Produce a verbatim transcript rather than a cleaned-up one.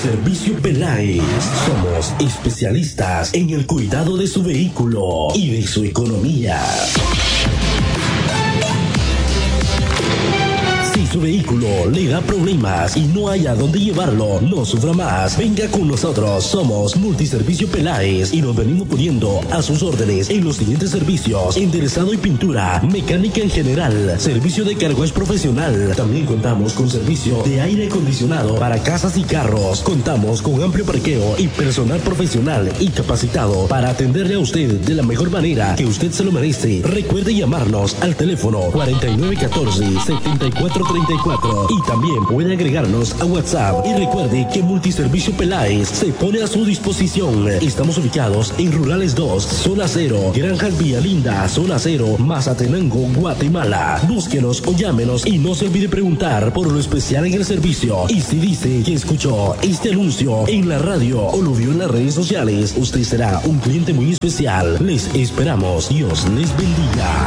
Multiservicio Peláez. Somos especialistas en el cuidado de su vehículo y de su economía. Si su vehículo le da problemas y no hay a dónde llevarlo, no sufra más. Venga con nosotros. Somos Multiservicio Peláez y nos venimos poniendo a sus órdenes en los siguientes servicios: enderezado y pintura, mecánica en general, servicio de car wash profesional. También contamos con servicio de aire acondicionado para casas y carros. Contamos con amplio parqueo y personal profesional y capacitado para atenderle a usted de la mejor manera que usted se lo merece. Recuerde llamarnos al teléfono cuarenta y nueve catorce, setenta y cuatro treinta y cuatro y también puede agregarnos a WhatsApp. Y recuerde que Multiservicio Peláez se pone a su disposición. Estamos ubicados en Rurales dos, Zona cero, Granjas Villalinda, Zona cero, Mazatenango, Guatemala. Búsquenos o llámenos y no se olvide preguntar por lo especial en el servicio. Y si dice que escuchó este anuncio en la radio o lo vio en las redes sociales, usted será un cliente muy especial. Les esperamos. Dios les bendiga.